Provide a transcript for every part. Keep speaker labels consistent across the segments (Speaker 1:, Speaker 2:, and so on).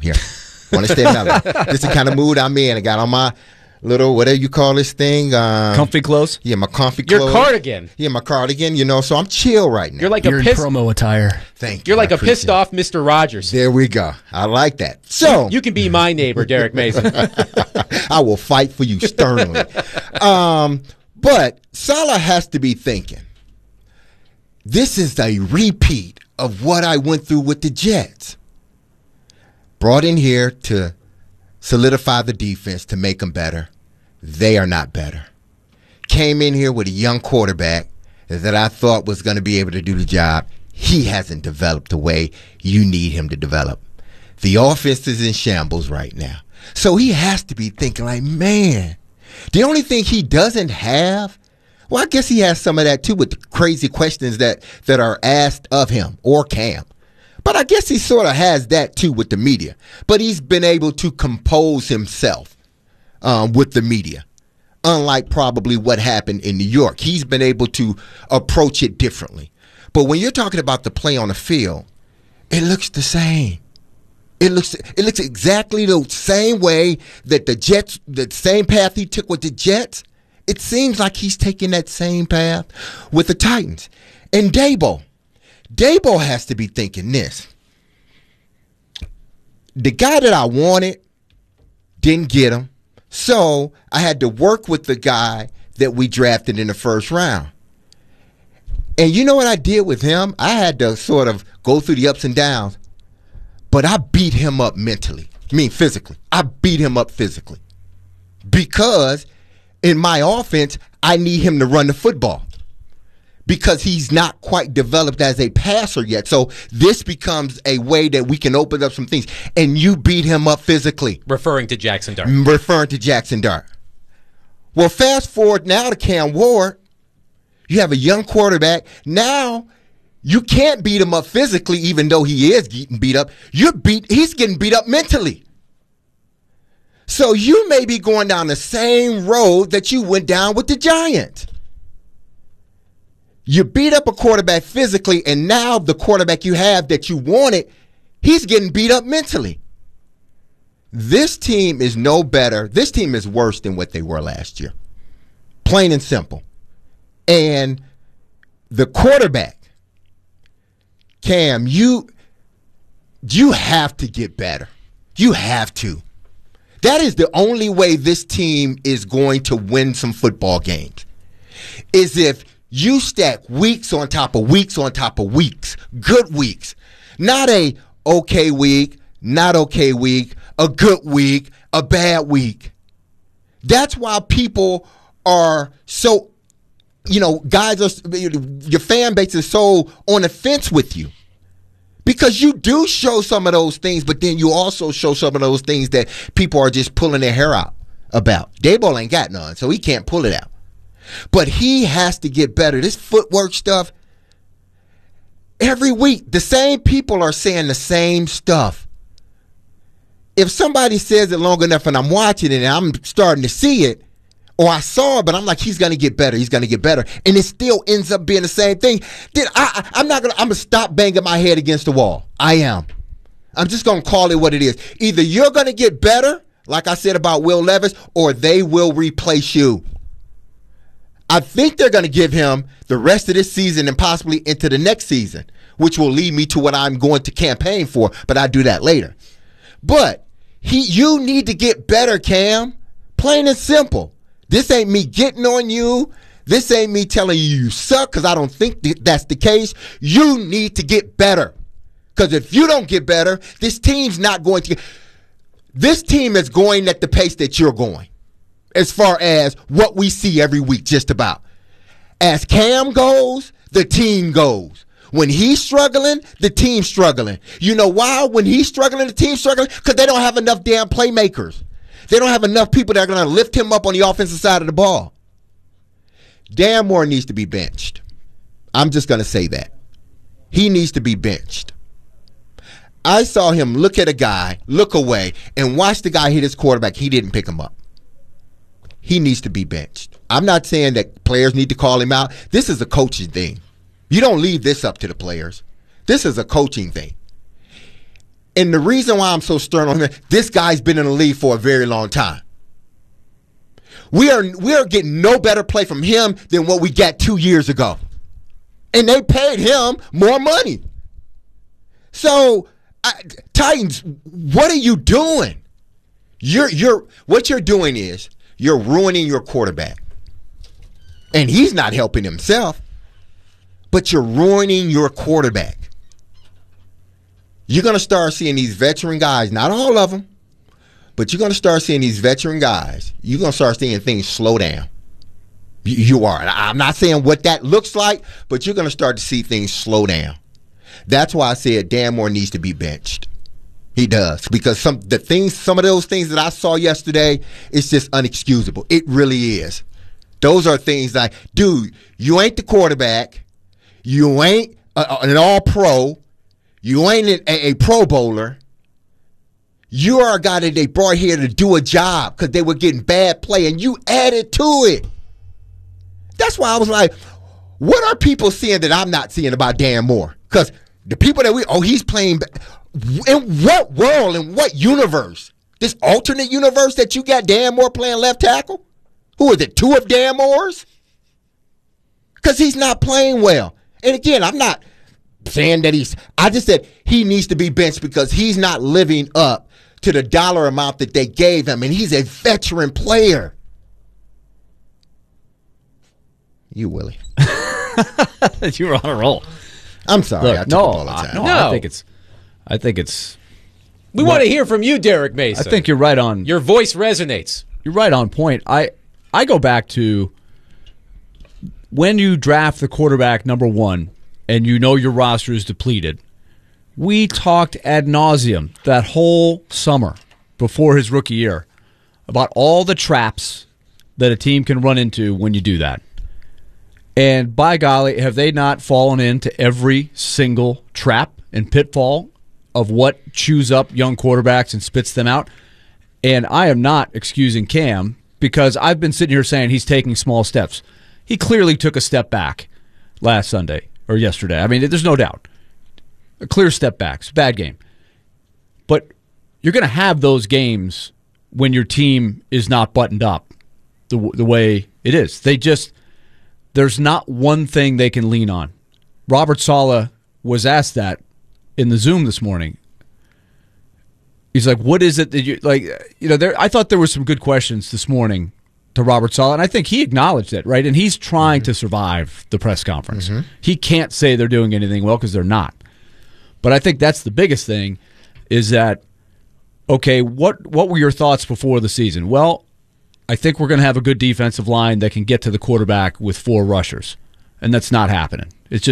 Speaker 1: here. I want to stay mellow. This is the kind of mood I'm in. I got on my little, whatever you call this thing.
Speaker 2: Comfy clothes?
Speaker 1: Yeah, my comfy clothes.
Speaker 3: Your cardigan.
Speaker 1: Yeah, my cardigan, so I'm chill right now.
Speaker 2: You're in promo attire.
Speaker 1: Thank you.
Speaker 3: You're like a pissed off Mr. Rogers.
Speaker 1: There we go. I like that. So
Speaker 3: you can be my neighbor, Derek Mason.
Speaker 1: I will fight for you sternly. But Saleh has to be thinking, this is a repeat of what I went through with the Jets. Brought in here to solidify the defense, to make them better. They are not better. Came in here with a young quarterback that I thought was going to be able to do the job. He hasn't developed the way you need him to develop. The offense is in shambles right now. So he has to be thinking like, man, the only thing he doesn't have, well, I guess he has some of that too with the crazy questions that are asked of him or Cam. But I guess he sort of has that too with the media. But he's been able to compose himself with the media, unlike probably what happened in New York. He's been able to approach it differently. But when you're talking about the play on the field, it looks the same. It looks exactly the same way that the Jets, the same path he took with the Jets. It seems like he's taking that same path with the Titans. And Dabo has to be thinking this. The guy that I wanted didn't get him, so I had to work with the guy that we drafted in the first round. And you know what I did with him? I had to sort of go through the ups and downs, but I beat him up mentally. I mean physically. I beat him up physically. Because in my offense, I need him to run the football. Because he's not quite developed as a passer yet. So this becomes a way that we can open up some things. And you beat him up physically.
Speaker 3: Referring to Jackson Dart.
Speaker 1: Well, fast forward now to Cam Ward. You have a young quarterback. Now, you can't beat him up physically, even though he is getting beat up. He's getting beat up mentally. So you may be going down the same road that you went down with the Giants. You beat up a quarterback physically, and now the quarterback you have that you wanted, he's getting beat up mentally. This team is no better. This team is worse than what they were last year. Plain and simple. And the quarterback, Cam, you have to get better. You have to. That is the only way this team is going to win some football games, is if you stack weeks on top of weeks on top of weeks, good weeks. Not a okay week, not okay week, a good week, a bad week. That's why people are so, guys are, your fan base is so on the fence with you. Because you do show some of those things, but then you also show some of those things that people are just pulling their hair out about. Daboll ain't got none, so he can't pull it out. But he has to get better. This footwork stuff, every week, the same people are saying the same stuff. If somebody says it long enough and I'm watching it and I'm starting to see it, or I saw it, but I'm like, he's going to get better, and it still ends up being the same thing, then I'm going to stop banging my head against the wall. I am. I'm just going to call it what it is. Either you're going to get better, like I said about Will Levis, or they will replace you. I think they're going to give him the rest of this season and possibly into the next season, which will lead me to what I'm going to campaign for, but I'll do that later. But you need to get better, Cam. Plain and simple. This ain't me getting on you. This ain't me telling you suck, because I don't think that's the case. You need to get better. Because if you don't get better, this team's not going to get. This team is going at the pace that you're going, as far as what we see every week, just about. As Cam goes, the team goes. When he's struggling, the team's struggling. You know why? When he's struggling, the team's struggling? Because they don't have enough damn playmakers. They don't have enough people that are going to lift him up on the offensive side of the ball. Dan Moore needs to be benched. I'm just going to say that. He needs to be benched. I saw him look at a guy, look away, and watch the guy hit his quarterback. He didn't pick him up. He needs to be benched. I'm not saying that players need to call him out. This is a coaching thing. You don't leave this up to the players. This is a coaching thing. And the reason why I'm so stern on him, this guy's been in the league for a very long time. We are getting no better play from him than what we got 2 years ago. And they paid him more money. So, Titans, what are you doing? What you're doing is you're ruining your quarterback. And he's not helping himself, but you're ruining your quarterback. You're going to start seeing these veteran guys, not all of them, but you're going to start seeing these veteran guys. You're going to start seeing things slow down. You are. I'm not saying what that looks like, but you're going to start to see things slow down. That's why I said Dan Moore needs to be benched. He does. Because some of those things that I saw yesterday, it's just unexcusable. It really is. Those are things like, dude, you ain't the quarterback. You ain't an all-pro. You ain't a Pro Bowler. You are a guy that they brought here to do a job because they were getting bad play, and you added to it. That's why I was like, what are people seeing that I'm not seeing about Dan Moore? Because the people that he's playing, in what world, in what universe? This alternate universe that you got Dan Moore playing left tackle? Who is it, 2 of Dan Moore's? Because he's not playing well. And again, I'm not saying that I just said he needs to be benched because he's not living up to the dollar amount that they gave him, and he's a veteran player. You, Willie.
Speaker 2: You were on a roll.
Speaker 1: I'm sorry.
Speaker 2: Look,
Speaker 1: I took the ball all the time.
Speaker 2: I think it's.
Speaker 3: We want to hear from you, Derek Mason.
Speaker 2: I think you're right on.
Speaker 3: Your voice resonates.
Speaker 2: You're right on point. I go back to when you draft the quarterback number 1 and you know your roster is depleted. We talked ad nauseum that whole summer before his rookie year about all the traps that a team can run into when you do that. And by golly, have they not fallen into every single trap and pitfall of what chews up young quarterbacks and spits them out? And I am not excusing Cam because I've been sitting here saying he's taking small steps. He clearly took a step back last Sunday or yesterday. I mean, there's no doubt. A clear step back. It's a bad game. But you're going to have those games when your team is not buttoned up the way it is. There's not one thing they can lean on. Robert Saleh was asked that in the Zoom this morning. He's like, what is it that you like? I thought there were some good questions this morning to Robert Saleh, and I think he acknowledged it, right? And he's trying to survive the press conference. He can't say they're doing anything well because they're not. But I think that's the biggest thing is that, okay, what were your thoughts before the season? Well, I think we're going to have a good defensive line that can get to the quarterback with 4 rushers, and that's not happening.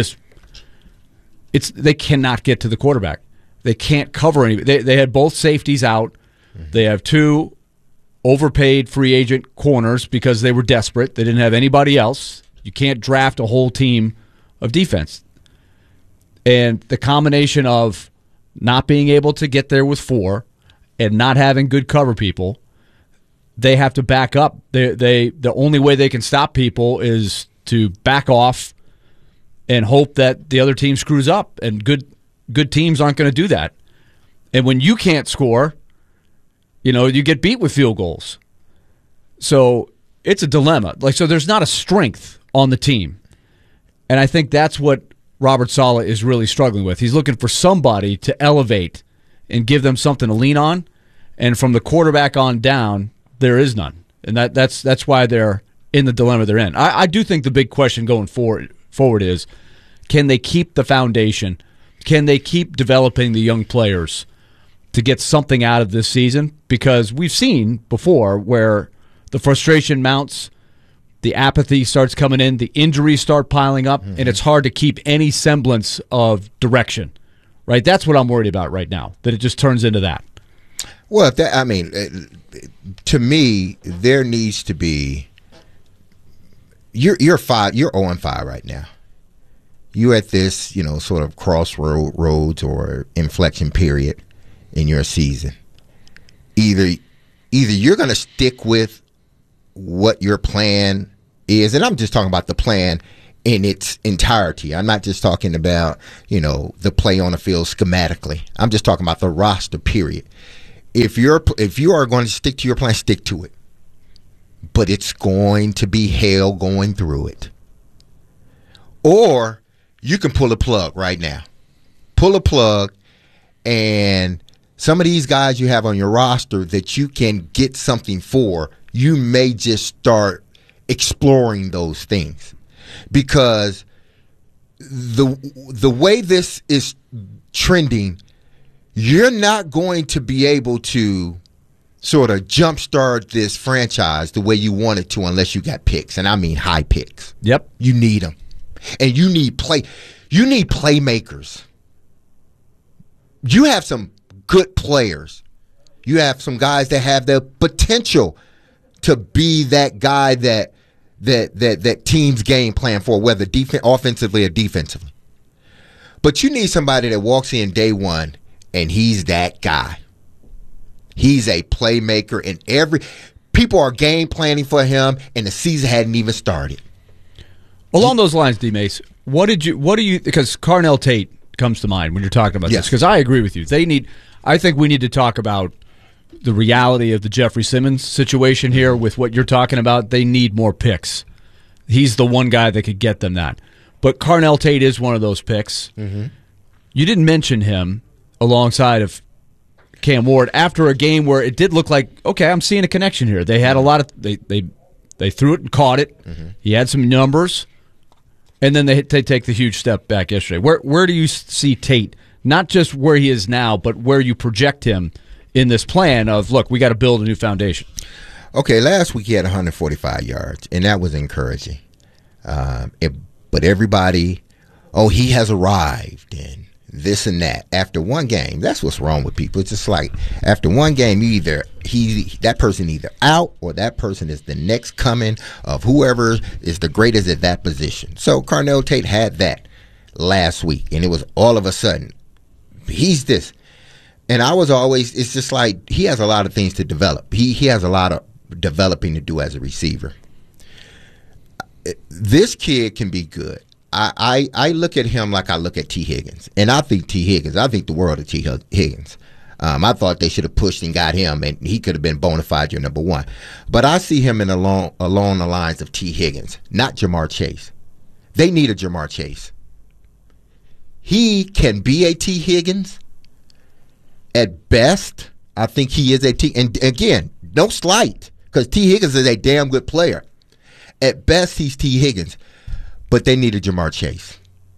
Speaker 2: They cannot get to the quarterback. They can't cover any. They had both safeties out. They have 2 overpaid free agent corners because they were desperate. They didn't have anybody else. You can't draft a whole team of defense. And the combination of not being able to get there with 4 and not having good cover people, they have to back up. The only way they can stop people is to back off and hope that the other team screws up. And good teams aren't going to do that. And when you can't score, you get beat with field goals. So it's a dilemma. So there's not a strength on the team. And I think that's what Robert Saleh is really struggling with. He's looking for somebody to elevate and give them something to lean on. And from the quarterback on down, there is none. And that's why they're in the dilemma they're in. I do think the big question going forward is, can they keep the foundation? Can they keep developing the young players to get something out of this season? Because we've seen before where the frustration mounts, the apathy starts coming in, the injuries start piling up, and it's hard to keep any semblance of direction. Right? That's what I'm worried about right now, that it just turns into that.
Speaker 1: Well, to me, there needs to be. You're 0-5 right now. You're at this, sort of crossroads or inflection period in your season. Either you're going to stick with what your plan is, and I'm just talking about the plan in its entirety. I'm not just talking about, the play on the field schematically. I'm just talking about the roster, period. If you are going to stick to your plan, stick to it. But it's going to be hell going through it. Or you can pull a plug right now. Pull a plug, and some of these guys you have on your roster that you can get something for, you may just start exploring those things. Because the way this is trending, you're not going to be able to sort of jumpstart this franchise the way you want it to unless you got picks, and I mean high picks.
Speaker 2: Yep.
Speaker 1: You need them. And you need playmakers. You have some good players. You have some guys that have the potential to be that guy that teams game plan for, whether offensively or defensively. But you need somebody that walks in day one and he's that guy. He's a playmaker, and people are game planning for him, and the season hadn't even started.
Speaker 2: Along those lines, D-Mace, what do you, because Carnell Tate comes to mind when you're talking about this, because I agree with you. I think we need to talk about the reality of the Jeffrey Simmons situation here with what you're talking about. They need more picks. He's the one guy that could get them that. But Carnell Tate is one of those picks. Mm-hmm. You didn't mention him alongside of Cam Ward after a game where it did look like, okay, I'm seeing a connection here. They had a lot of they threw it and caught it. Mm-hmm. He had some numbers, and then they take the huge step back yesterday. Where do you see Tate? Not just where he is now, but where you project him in this plan of, look, we got to build a new foundation.
Speaker 1: Okay, last week he had 145 yards, and that was encouraging. But everybody, he has arrived, and this and that. After one game, that's what's wrong with people. It's just like after one game, that person either out or that person is the next coming of whoever is the greatest at that position. So Carnell Tate had that last week, and it was all of a sudden, he's this. And it's just like he has a lot of things to develop. He has a lot of developing to do as a receiver. This kid can be good. I look at him like I look at T. Higgins. And I think the world of T. Higgins. I thought they should have pushed and got him, and he could have been bona fide your number one. But I see him along the lines of T. Higgins, not Jamar Chase. They need a Jamar Chase. He can be a T. Higgins. At best, I think he is a T. And again, no slight, because T. Higgins is a damn good player. At best, he's T. Higgins. But they need a Jamar Chase.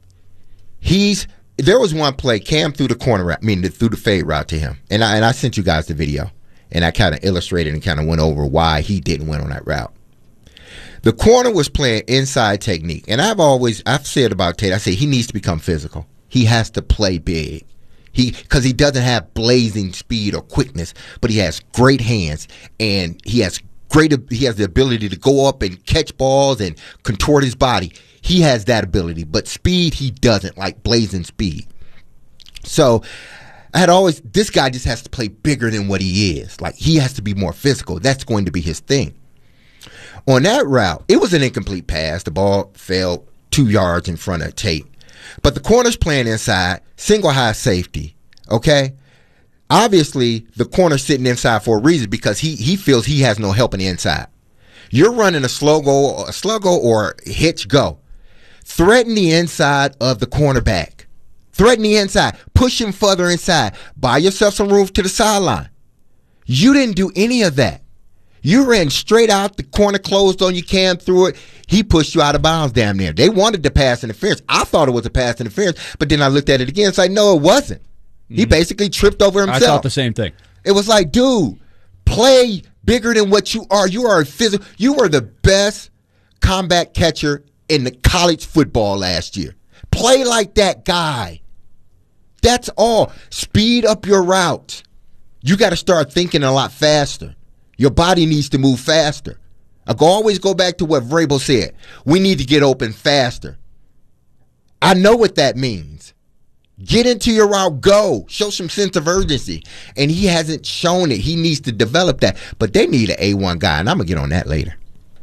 Speaker 1: There was one play, Cam threw the corner route, threw the fade route to him. And I sent you guys the video. And I kind of illustrated and kind of went over why he didn't win on that route. The corner was playing inside technique. And I've said about Tate, I say he needs to become physical. He has to play big. Because he doesn't have blazing speed or quickness, but he has great hands, and he has the ability to go up and catch balls and contort his body. He has that ability, but speed he doesn't, like blazing speed. So this guy just has to play bigger than what he is. Like, he has to be more physical. That's going to be his thing. On that route, it was an incomplete pass. The ball fell 2 yards in front of Tate. But the corner's playing inside, single high safety, okay? Obviously, the corner's sitting inside for a reason because he feels he has no help in the inside. You're running a sluggo or hitch go. Threaten the inside of the cornerback. Threaten the inside. Push him further inside. Buy yourself some room to the sideline. You didn't do any of that. You ran straight out, the corner closed on you, Cam threw it. He pushed you out of bounds damn near. They wanted the pass interference. I thought it was a pass interference, but then I looked at it again. It's like, no, it wasn't. Mm-hmm. He basically tripped over himself.
Speaker 2: I thought the same thing.
Speaker 1: It was like, dude, play bigger than what you are. You are a physical. You were the best combat catcher in the college football last year. Play like that guy. That's all. Speed up your route. You got to start thinking a lot faster. Your body needs to move faster. Always go back to what Vrabel said. We need to get open faster. I know what that means. Get into your route, go. Show some sense of urgency. And he hasn't shown it. He needs to develop that. But they need an A1 guy, and I'm going to get on that later.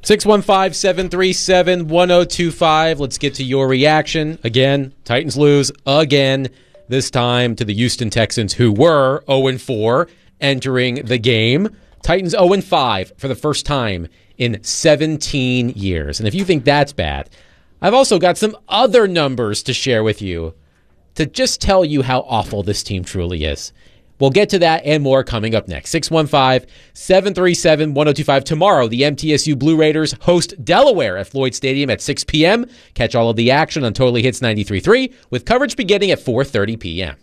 Speaker 3: 615-737-1025. Let's get to your reaction. Again, Titans lose again, this time to the Houston Texans, who were 0-4 entering the game. Titans 0-5 for the first time in 17 years. And if you think that's bad, I've also got some other numbers to share with you to just tell you how awful this team truly is. We'll get to that and more coming up next. 615-737-1025. Tomorrow, the MTSU Blue Raiders host Delaware at Floyd Stadium at 6 p.m. Catch all of the action on Totally Hits 93.3 with coverage beginning at 4:30 p.m.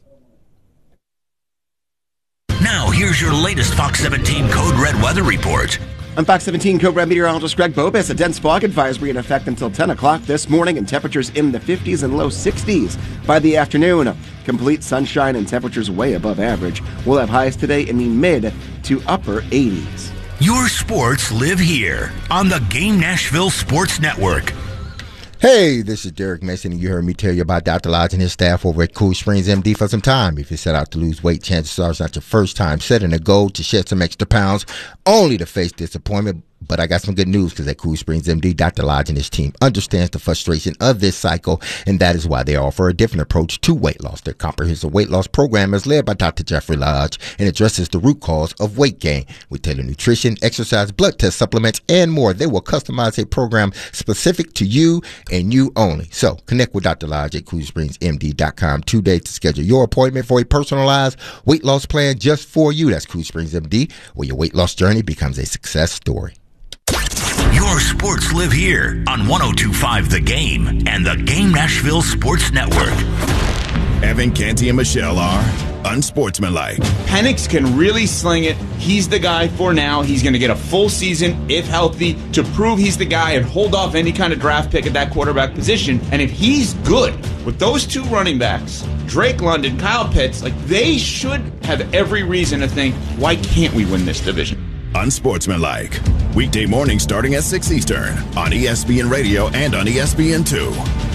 Speaker 4: Now, here's your latest Fox 17 Code Red weather report.
Speaker 5: I'm Fox 17 Code Red meteorologist Greg Bobis. A dense fog advisory in effect until 10 o'clock this morning, and temperatures in the 50s and low 60s by the afternoon. Complete sunshine and temperatures way above average. We'll have highs today in the mid to upper 80s.
Speaker 4: Your sports live here on the Game Nashville Sports Network.
Speaker 1: Hey, this is Derek Mason, and you heard me tell you about Dr. Lodge and his staff over at Cool Springs MD for some time. If you set out to lose weight, chances are it's not your first time setting a goal to shed some extra pounds, only to face disappointment. But I got some good news, because at Cool Springs MD, Dr. Lodge and his team understands the frustration of this cycle, and that is why they offer a different approach to weight loss. Their comprehensive weight loss program is led by Dr. Jeffrey Lodge and addresses the root cause of weight gain. With tailored nutrition, exercise, blood test supplements, and more, they will customize a program specific to you and you only. So connect with Dr. Lodge at CoolSpringsMD.com today to schedule your appointment for a personalized weight loss plan just for you. That's Cool Springs MD, where your weight loss journey becomes a success story.
Speaker 4: Your sports live here on 102.5 The Game and the Game Nashville Sports Network.
Speaker 6: Evan Canty and Michelle are unsportsmanlike.
Speaker 7: Penix can really sling it. He's the guy for now. He's going to get a full season, if healthy, to prove he's the guy and hold off any kind of draft pick at that quarterback position. And if he's good with those two running backs, Drake London, Kyle Pitts, they should have every reason to think, why can't we win this division?
Speaker 6: Unsportsmanlike. Weekday mornings starting at 6 Eastern on ESPN Radio and on ESPN2.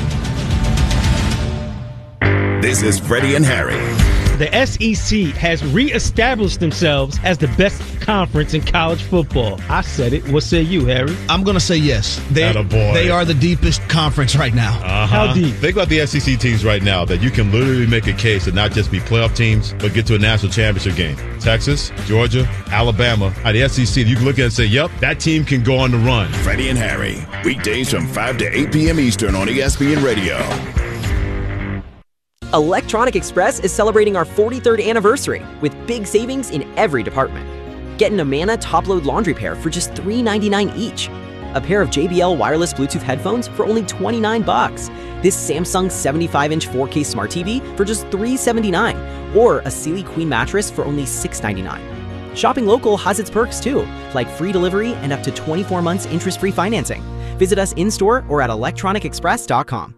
Speaker 6: This is Freddie and Harry.
Speaker 8: The SEC has reestablished themselves as the best conference in college football. I said it. What say you, Harry?
Speaker 9: I'm going to say yes. They are the deepest conference right now.
Speaker 8: How deep?
Speaker 10: Think about the SEC teams right now that you can literally make a case to not just be playoff teams, but get to a national championship game. Texas, Georgia, Alabama. The SEC, you can look at it and say, yep, that team can go on the run.
Speaker 6: Freddie and Harry. Weekdays from 5 to 8 p.m. Eastern on ESPN Radio.
Speaker 11: Electronic Express is celebrating our 43rd anniversary with big savings in every department. Get an Amana top-load laundry pair for just $3.99 each. A pair of JBL wireless Bluetooth headphones for only $29. This Samsung 75-inch 4K Smart TV for just $379. Or a Sealy Queen mattress for only $699. Shopping local has its perks too, like free delivery and up to 24 months interest-free financing. Visit us in-store or at electronicexpress.com.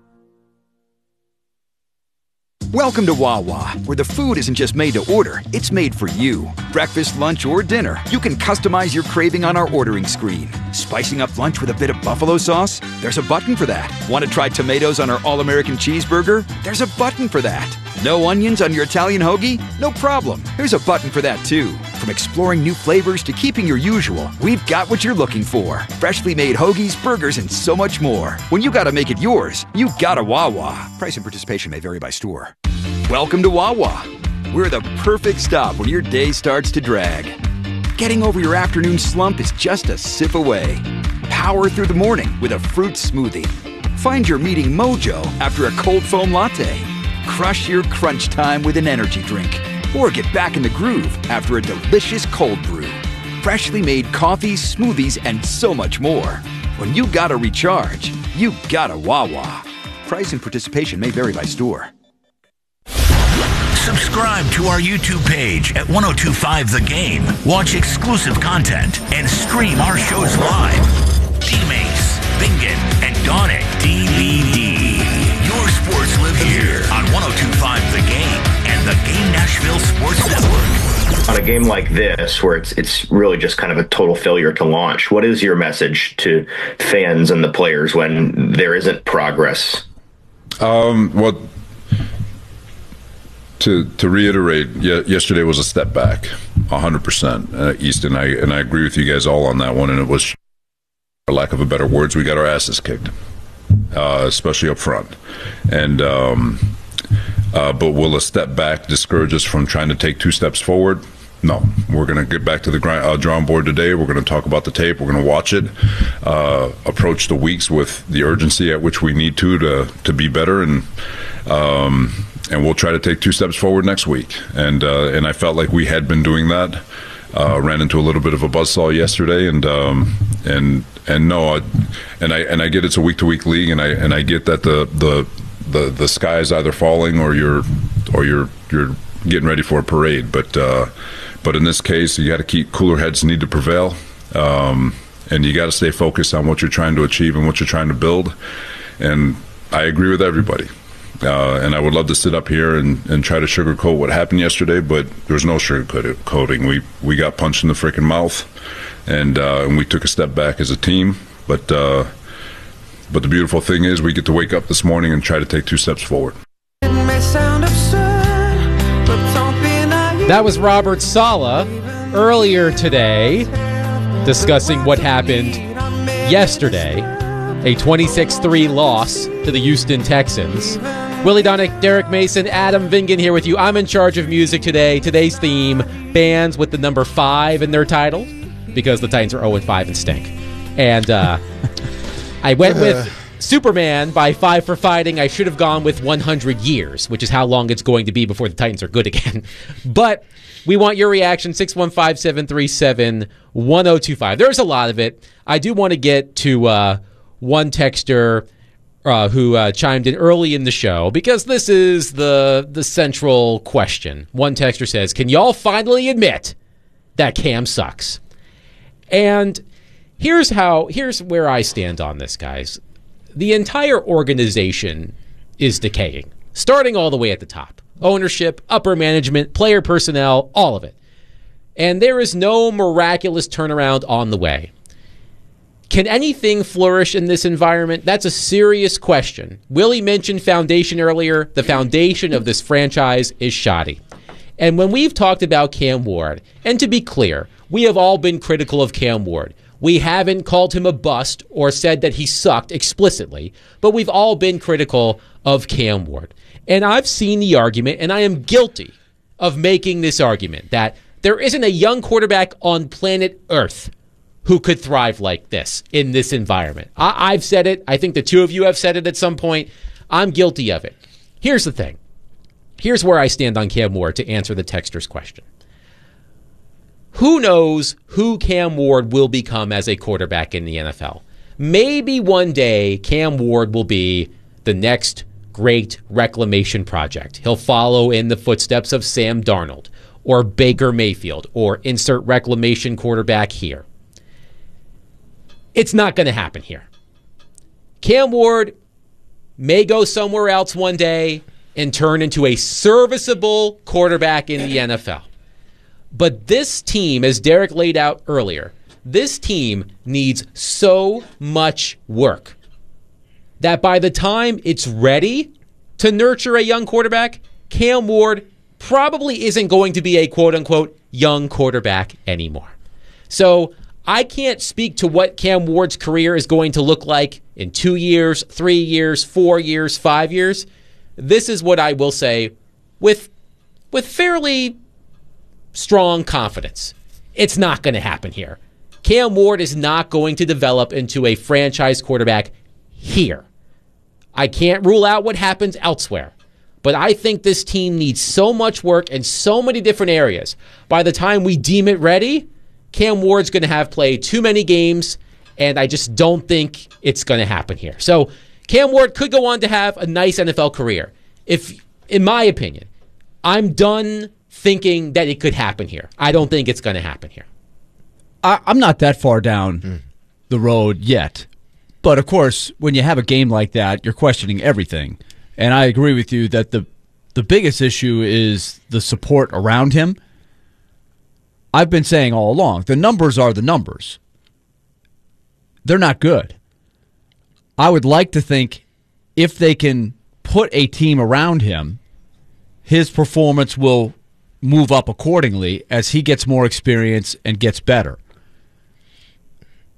Speaker 12: Welcome to Wawa, where the food isn't just made to order, it's made for you. Breakfast, lunch, or dinner, you can customize your craving on our ordering screen. Spicing up lunch with a bit of buffalo sauce? There's a button for that. Want to try tomatoes on our all-American cheeseburger? There's a button for that. No onions on your Italian hoagie? No problem. There's a button for that too. From exploring new flavors to keeping your usual, we've got what you're looking for. Freshly made hoagies, burgers, and so much more. When you gotta make it yours, you gotta Wawa. Price and participation may vary by store. Welcome to Wawa. We're the perfect stop when your day starts to drag. Getting over your afternoon slump is just a sip away. Power through the morning with a fruit smoothie. Find your meeting mojo after a cold foam latte. Crush your crunch time with an energy drink. Or get back in the groove after a delicious cold brew. Freshly made coffees, smoothies, and so much more. When you gotta recharge, you gotta Wawa. Price and participation may vary by store.
Speaker 4: Subscribe to our YouTube page at 102.5 The Game. Watch exclusive content and stream our shows live. Teammates, Bingen, and Donick DVD. Your sports live here on 102.5 The Game and the Game Nashville Sports Network.
Speaker 13: On a game like this, where it's really just kind of a total failure to launch, what is your message to fans and the players when there isn't progress?
Speaker 14: Well, to reiterate, yesterday was a step back, 100%, Easton. And I agree with you guys all on that one, and it was for lack of a better words, we got our asses kicked, especially up front. And but will a step back discourage us from trying to take 2 steps forward? No. We're going to get back to the drawing board today. We're going to talk about the tape. We're going to watch it, approach the weeks with the urgency at which we need to be better, and we'll try to take 2 steps forward next week. And I felt like we had been doing that. Ran into a little bit of a buzzsaw yesterday, and I get it's a week-to-week league, and I get that the sky is either falling or you're getting ready for a parade, but in this case, you got to keep cooler heads need to prevail, and you got to stay focused on what you're trying to achieve and what you're trying to build. And I agree with everybody, and I would love to sit up here and try to sugarcoat what happened yesterday, but there's no sugarcoating. We got punched in the freaking mouth, and we took a step back as a team, but the beautiful thing is we get to wake up this morning and try to take 2 steps forward.
Speaker 3: That was Robert Saleh earlier today discussing what happened yesterday, a 26-3 loss to the Houston Texans. Willie Donick, Derek Mason, Adam Vingan here with you. I'm in charge of music today. Today's theme, bands with the number 5 in their title, because the Titans are 0-5 and stink. And I went with Superman by 5 for Fighting. I should have gone with 100 Years, which is how long it's going to be before the Titans are good again. But we want your reaction, 615-737-1025. There's a lot of it. I do want to get to one texter who chimed in early in the show, because this is the central question. One texter says, can y'all finally admit that Cam sucks? And here's where I stand on this, guys. The entire organization is decaying, starting all the way at the top. Ownership, upper management, player personnel, all of it. And there is no miraculous turnaround on the way. Can anything flourish in this environment? That's a serious question. Willie mentioned foundation earlier. The foundation of this franchise is shoddy. And when we've talked about Cam Ward, and to be clear, we have all been critical of Cam Ward. We haven't called him a bust or said that he sucked explicitly, but we've all been critical of Cam Ward. And I've seen the argument, and I am guilty of making this argument, that there isn't a young quarterback on planet Earth who could thrive like this in this environment. I've said it. I think the two of you have said it at some point. I'm guilty of it. Here's the thing. Here's where I stand on Cam Ward to answer the texter's question. Who knows who Cam Ward will become as a quarterback in the NFL? Maybe one day Cam Ward will be the next great reclamation project. He'll follow in the footsteps of Sam Darnold or Baker Mayfield or insert reclamation quarterback here. It's not going to happen here. Cam Ward may go somewhere else one day and turn into a serviceable quarterback in the NFL. But this team, as Derek laid out earlier, this team needs so much work that by the time it's ready to nurture a young quarterback, Cam Ward probably isn't going to be a quote-unquote young quarterback anymore. So I can't speak to what Cam Ward's career is going to look like in 2 years, 3 years, 4 years, 5 years. This is what I will say with fairly strong confidence. It's not going to happen here. Cam Ward is not going to develop into a franchise quarterback here. I can't rule out what happens elsewhere, but I think this team needs so much work in so many different areas. By the time we deem it ready, Cam Ward's going to have played too many games, and I just don't think it's going to happen here. So Cam Ward could go on to have a nice NFL career. If, in my opinion, I'm done thinking that it could happen here. I don't think it's going to happen here.
Speaker 2: I'm not that far down the road yet. But, of course, when you have a game like that, you're questioning everything. And I agree with you that the biggest issue is the support around him. I've been saying all along, the numbers are the numbers. They're not good. I would like to think if they can put a team around him, his performance will move up accordingly as he gets more experience and gets better.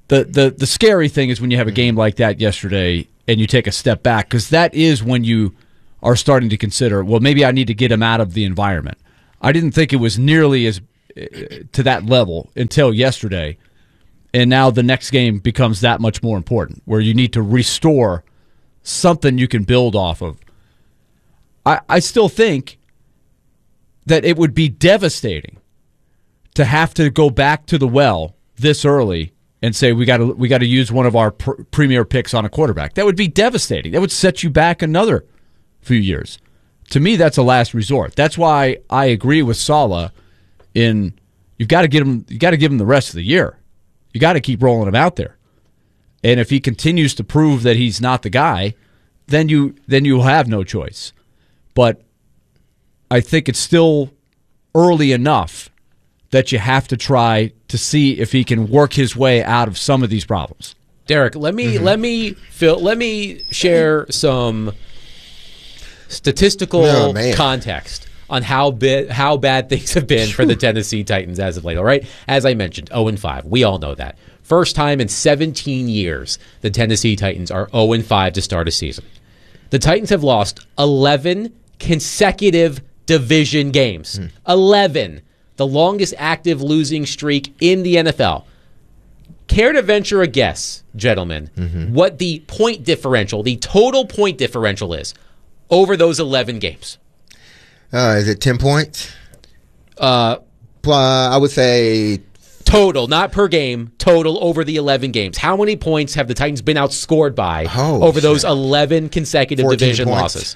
Speaker 2: the scary thing is when you have a game like that yesterday and you take a step back, because that is when you are starting to consider, well, maybe I need to get him out of the environment. I didn't think it was nearly as to that level until yesterday, and now the next game becomes that much more important, where you need to restore something you can build off of. I still think that it would be devastating to have to go back to the well this early and say we got to use one of our premier picks on a quarterback. That would be devastating. That would set you back another few years. To me, that's a last resort. That's why I agree with Saleh in you've got to give him the rest of the year. You got to keep rolling him out there. And if he continues to prove that he's not the guy, then you'll have no choice. But I think it's still early enough that you have to try to see if he can work his way out of some of these problems.
Speaker 3: Derek, let me share some statistical context on how bad things have been for the Tennessee Titans as of late. All right, as I mentioned, 0-5. We all know that. First time in 17 years the Tennessee Titans are 0-5 to start a season. The Titans have lost 11 consecutive division games. 11. The longest active losing streak in the NFL. Care to venture a guess, gentlemen, what the point differential, the total point differential is over those 11 games?
Speaker 1: Is it 10 points? I would say...
Speaker 3: Total, not per game, total over the 11 games. How many points have the Titans been outscored by over those 11 consecutive division losses?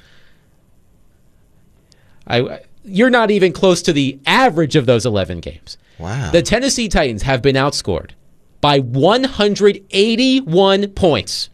Speaker 3: You're not even close to the average of those 11 games.
Speaker 1: Wow.
Speaker 3: The Tennessee Titans have been outscored by 181 points.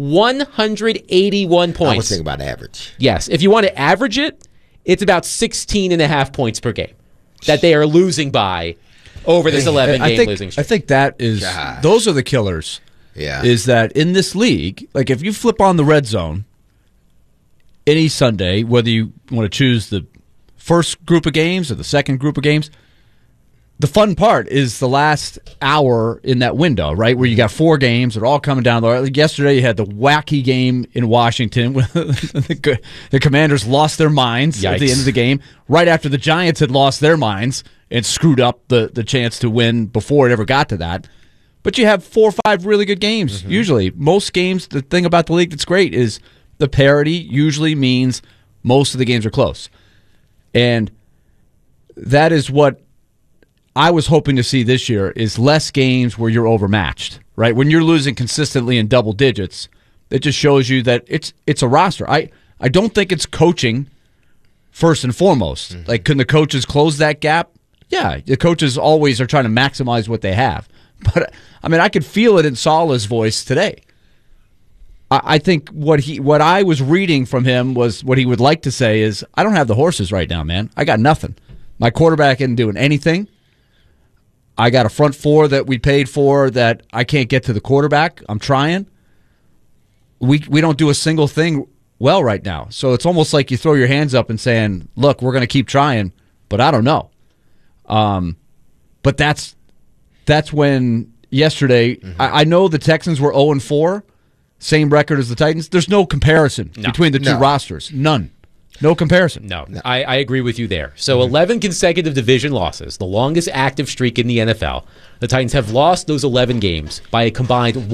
Speaker 3: 181 points.
Speaker 1: I was thinking about average.
Speaker 3: Yes. If you want to average it, it's about 16.5 points per game that they are losing by over this 11-game losing streak.
Speaker 2: I think that is, those are the killers.
Speaker 1: Yeah.
Speaker 2: Is that in this league, like if you flip on the red zone any Sunday, whether you want to choose the first group of games or the second group of games, the fun part is the last hour in that window, right, where you got 4 games that are all coming down. Like yesterday, you had the wacky game in Washington where the Commanders lost their minds at the end of the game, right after the Giants had lost their minds and screwed up the chance to win before it ever got to that. But you have 4 or 5 really good games, usually. Most games, the thing about the league that's great is the parity usually means most of the games are close. And that is what I was hoping to see this year, is less games where you're overmatched, right? When you're losing consistently in double digits, it just shows you that it's a roster. I don't think it's coaching first and foremost. Like, can the coaches close that gap? Yeah, the coaches always are trying to maximize what they have. But, I mean, I could feel it in Saleh's voice today. I think what I was reading from him was what he would like to say is, I don't have the horses right now, man. I got nothing. My quarterback isn't doing anything. I got a front four that we paid for that I can't get to the quarterback. I'm trying. We don't do a single thing well right now. So it's almost like you throw your hands up and saying, look, we're going to keep trying, but I don't know. But that's when yesterday, I know the Texans were 0-4, same record as the Titans. There's no comparison between the two rosters. None. No comparison.
Speaker 3: No. I agree with you there. So 11 consecutive division losses, the longest active streak in the NFL. The Titans have lost those 11 games by a combined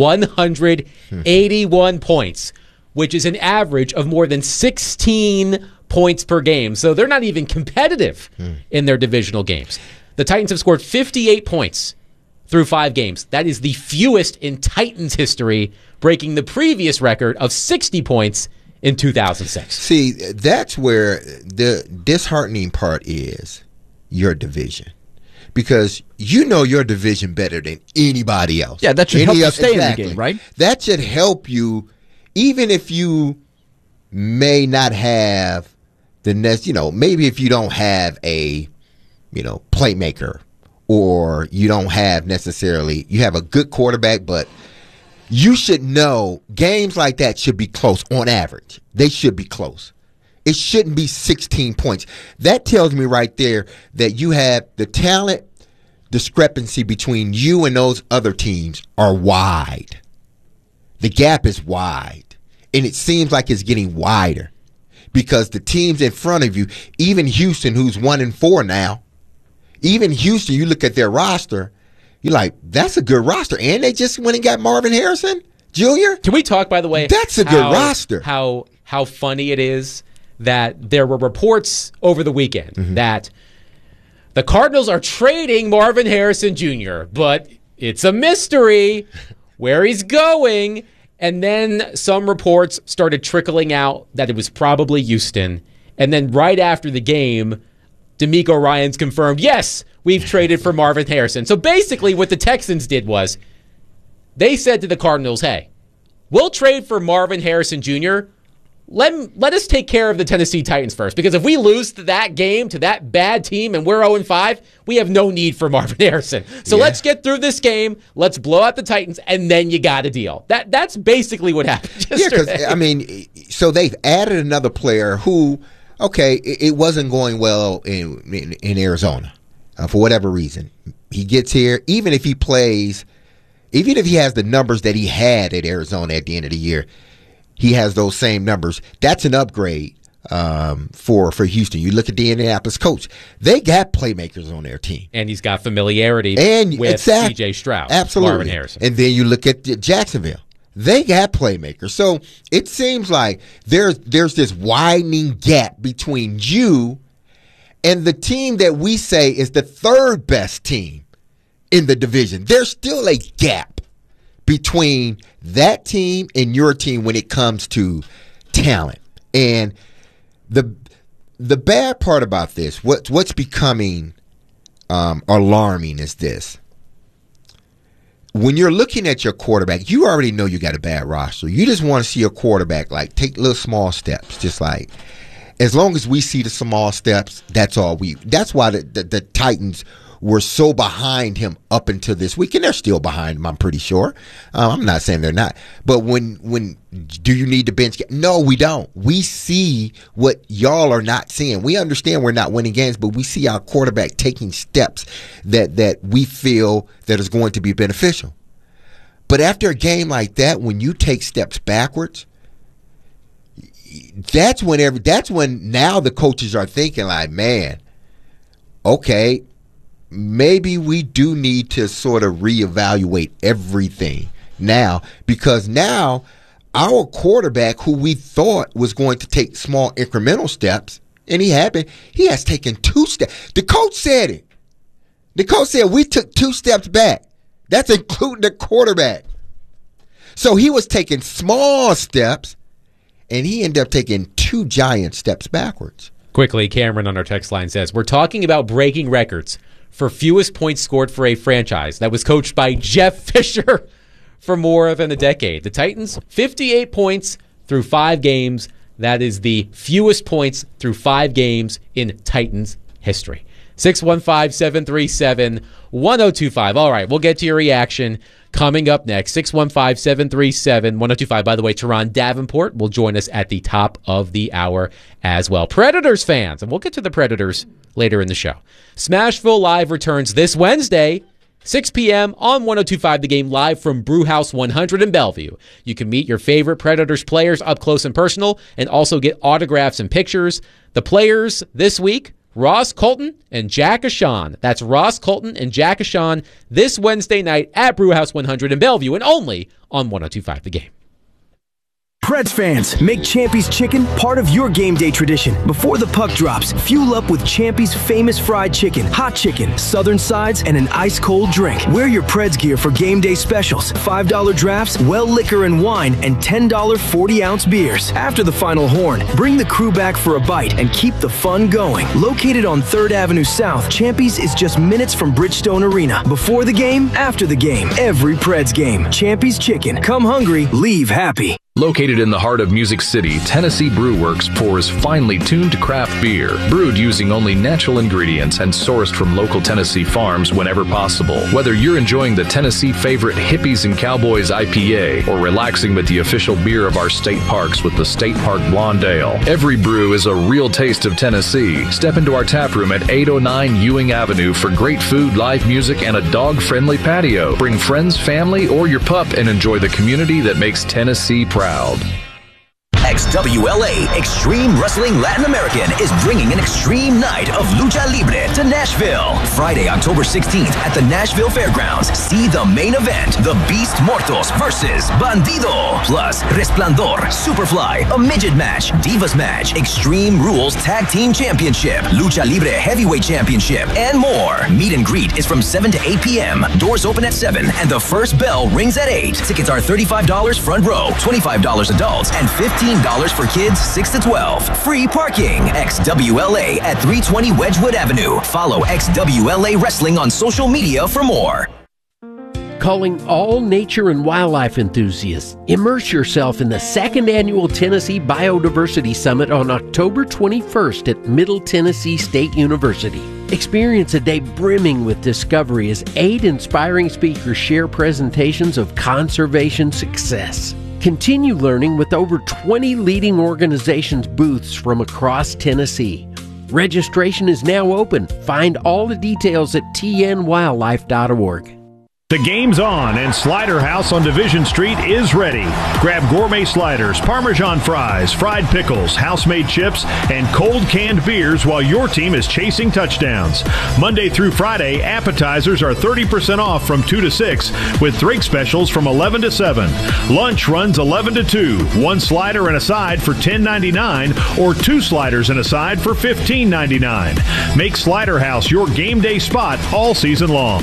Speaker 3: 181 points, which is an average of more than 16 points per game. So they're not even competitive in their divisional games. The Titans have scored 58 points through 5 games. That is the fewest in Titans history, breaking the previous record of 60 points in 2006.
Speaker 1: See, that's where the disheartening part is, your division. Because you know your division better than anybody else.
Speaker 2: Yeah, that should help you stay in the game, right?
Speaker 1: That should help you, even if you may not have the next, maybe if you don't have a, playmaker, or you don't have necessarily, you have a good quarterback, but you should know games like that should be close on average. They should be close. It shouldn't be 16 points. That tells me right there that you have the talent discrepancy between you and those other teams are wide. The gap is wide, and it seems like it's getting wider because the teams in front of you, even Houston, who's 1-4 now, even Houston, you look at their roster, you're like, that's a good roster. And they just went and got Marvin Harrison Jr.
Speaker 3: Can we talk, by the way,
Speaker 1: that's a good roster.
Speaker 3: How funny it is that there were reports over the weekend that the Cardinals are trading Marvin Harrison Jr., but it's a mystery where he's going. And then some reports started trickling out that it was probably Houston. And then right after the game, D'Amico Ryans confirmed, yes, we've traded for Marvin Harrison. So basically what the Texans did was they said to the Cardinals, hey, we'll trade for Marvin Harrison Jr., Let us take care of the Tennessee Titans first, because if we lose to that game, to that bad team, and we're 0-5, we have no need for Marvin Harrison. So let's get through this game, let's blow out the Titans, and then you got a deal. That's basically what happened yesterday.
Speaker 1: Yeah, because, so they've added another player who, okay, it wasn't going well in Arizona for whatever reason. He gets here, even if he plays, even if he has the numbers that he had at Arizona at the end of the year, he has those same numbers. That's an upgrade for Houston. You look at the Indianapolis coach; they got playmakers on their team,
Speaker 3: and he's got familiarity with C.J. Stroud,
Speaker 1: absolutely.
Speaker 3: Marvin Harrison.
Speaker 1: And then you look at Jacksonville; they got playmakers. So it seems like there's this widening gap between you and the team that we say is the third best team in the division. There's still a gap between that team and your team when it comes to talent. And the bad part about this, what's becoming alarming is this. When you're looking at your quarterback, you already know you got a bad roster. You just want to see a quarterback like take little small steps, just like as long as we see the small steps, that's all that's why the Titans were so behind him up until this week, and they're still behind him, I'm pretty sure. I'm not saying they're not. But when do you need to bench? No, we don't. We see what y'all are not seeing. We understand we're not winning games, but we see our quarterback taking steps that we feel that is going to be beneficial. But after a game like that, when you take steps backwards, that's when now the coaches are thinking like, man, okay, maybe we do need to sort of reevaluate everything now, because now our quarterback, who we thought was going to take small incremental steps, and he has taken 2 steps. The coach said it. The coach said we took 2 steps back. That's including the quarterback. So he was taking small steps, and he ended up taking 2 giant steps backwards.
Speaker 3: Quickly, Cameron on our text line says, we're talking about breaking records for fewest points scored for a franchise that was coached by Jeff Fisher for more than a decade. The Titans, 58 points through 5 games. That is the fewest points through 5 games in Titans history. 615-737-1025. All right, we'll get to your reaction coming up next. 615-737-1025. By the way, Teron Davenport will join us at the top of the hour as well. Predators fans, and we'll get to the Predators later in the show. Smashville Live returns this Wednesday, 6 p.m. on 102.5 The Game, live from Brewhouse 100 in Bellevue. You can meet your favorite Predators players up close and personal, and also get autographs and pictures. The players this week, Ross Colton and Jack Ashan. That's Ross Colton and Jack Ashan this Wednesday night at Brewhouse 100 in Bellevue, and only on 102.5 The Game.
Speaker 15: Preds fans, make Champy's Chicken part of your game day tradition. Before the puck drops, fuel up with Champy's famous fried chicken, hot chicken, southern sides, and an ice-cold drink. Wear your Preds gear for game day specials, $5 drafts, well liquor and wine, and $10 40-ounce beers. After the final horn, bring the crew back for a bite and keep the fun going. Located on 3rd Avenue South, Champy's is just minutes from Bridgestone Arena. Before the game, after the game, every Preds game. Champy's Chicken. Come hungry, leave happy.
Speaker 16: Located in the heart of Music City, Tennessee Brew Works pours finely tuned craft beer, brewed using only natural ingredients and sourced from local Tennessee farms whenever possible. Whether you're enjoying the Tennessee favorite Hippies and Cowboys IPA or relaxing with the official beer of our state parks with the State Park Blonde Ale, every brew is a real taste of Tennessee. Step into our tap room at 809 Ewing Avenue for great food, live music, and a dog-friendly patio. Bring friends, family, or your pup and enjoy the community that makes Tennessee proud.
Speaker 17: XWLA Extreme Wrestling Latin American is bringing an extreme night of lucha libre to Nashville. Friday, October 16th at the Nashville Fairgrounds. See the main event, The Beast Mortos versus Bandido. Plus, Resplandor, Superfly, a midget match, Divas match, Extreme Rules Tag Team Championship, Lucha Libre Heavyweight Championship, and more. Meet and greet is from 7 to 8 p.m. Doors open at 7 and the first bell rings at 8. Tickets are $35 front row, $25 adults, and $15 for kids 6 to 12. Free parking. XWLA at 320 Wedgwood Avenue. Follow XWLA Wrestling on social media for more.
Speaker 18: Calling all nature and wildlife enthusiasts. Immerse yourself in the second annual Tennessee Biodiversity Summit on October 21st at Middle Tennessee State University. Experience a day brimming with discovery as 8 inspiring speakers share presentations of conservation success. Continue learning with over 20 leading organizations' booths from across Tennessee. Registration is now open. Find all the details at tnwildlife.org.
Speaker 19: The game's on, and Slider House on Division Street is ready. Grab gourmet sliders, Parmesan fries, fried pickles, house-made chips, and cold canned beers while your team is chasing touchdowns. Monday through Friday, appetizers are 30% off from 2 to 6, with drink specials from 11 to 7. Lunch runs 11 to 2. 1 slider and a side for $10.99, or 2 sliders and a side for $15.99. Make Slider House your game day spot all season long.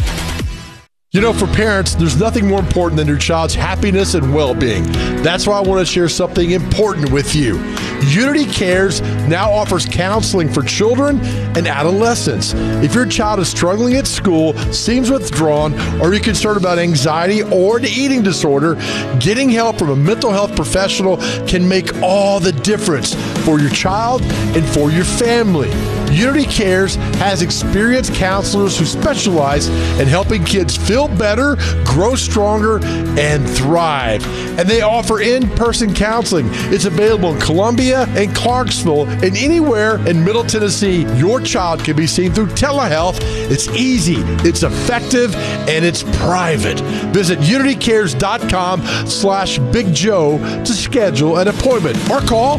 Speaker 20: You know, for parents, there's nothing more important than your child's happiness and well-being. That's why I want to share something important with you. Unity Cares now offers counseling for children and adolescents. If your child is struggling at school, seems withdrawn, or you're concerned about anxiety or an eating disorder, getting help from a mental health professional can make all the difference for your child and for your family. Unity Cares has experienced counselors who specialize in helping kids feel better, grow stronger, and thrive. And they offer in-person counseling. It's available in Columbia and Clarksville, and anywhere in Middle Tennessee. Your child can be seen through telehealth. It's easy, it's effective, and it's private. Visit unitycares.com/Big Joe to schedule an appointment or call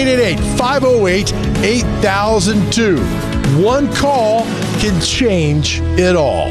Speaker 20: 888-508-8002. One call can change it all.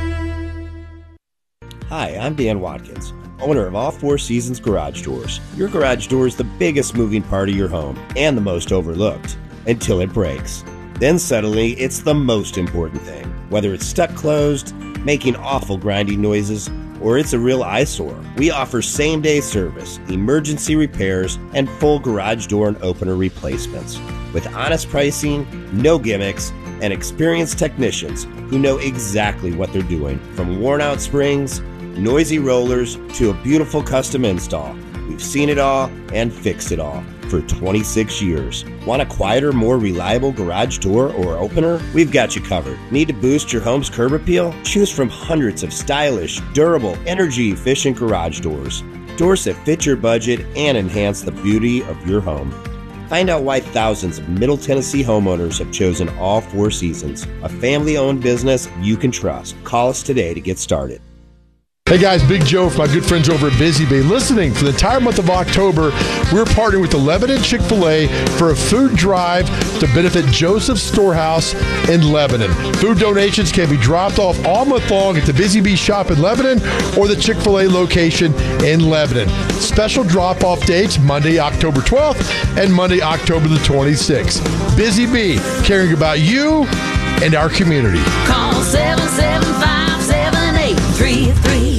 Speaker 21: Hi, I'm Dan Watkins, owner of All Four Seasons Garage Doors. Your garage door is the biggest moving part of your home and the most overlooked until it breaks. Then suddenly, it's the most important thing. Whether it's stuck closed, making awful grinding noises, or it's a real eyesore, we offer same-day service, emergency repairs, and full garage door and opener replacements. With honest pricing, no gimmicks, and experienced technicians who know exactly what they're doing. From worn-out springs, noisy rollers, to a beautiful custom install, we've seen it all and fixed it all for 26 years. Want a quieter, more reliable garage door or opener? We've got you covered. Need to boost your home's curb appeal? Choose from hundreds of stylish, durable, energy-efficient garage doors. Doors that fit your budget and enhance the beauty of your home. Find out why thousands of Middle Tennessee homeowners have chosen All Four Seasons, a family-owned business you can trust. Call us today to get started.
Speaker 20: Hey guys, Big Joe from my good friends over at Busy Bee. Listening, for the entire month of October, we're partnering with the Lebanon Chick-fil-A for a food drive to benefit Joseph's Storehouse in Lebanon. Food donations can be dropped off all month long at the Busy Bee shop in Lebanon or the Chick-fil-A location in Lebanon. Special drop-off dates, Monday, October 12th and Monday, October the 26th. Busy Bee, caring about you and our community.
Speaker 22: Call 775-7833.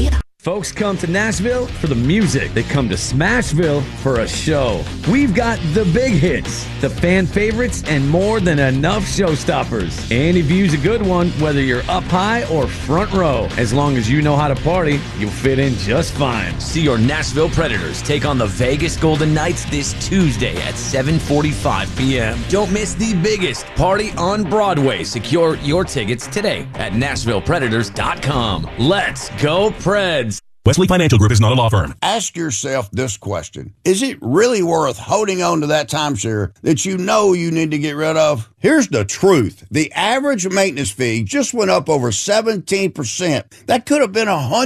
Speaker 5: Folks come to Nashville for the music. They come to Smashville for a show. We've got the big hits, the fan favorites, and more than enough showstoppers. Any view's a good one, whether you're up high or front row. As long as you know how to party, you'll fit in just fine.
Speaker 22: See your Nashville Predators take on the Vegas Golden Knights this Tuesday at 7:45 p.m. Don't miss the biggest party on Broadway. Secure your tickets today at NashvillePredators.com. Let's go, Preds!
Speaker 23: Wesley Financial Group is not a law firm.
Speaker 24: Ask yourself this question. Is it really worth holding on to that timeshare that you know you need to get rid of? Here's the truth. The average maintenance fee just went up over 17%. That could have been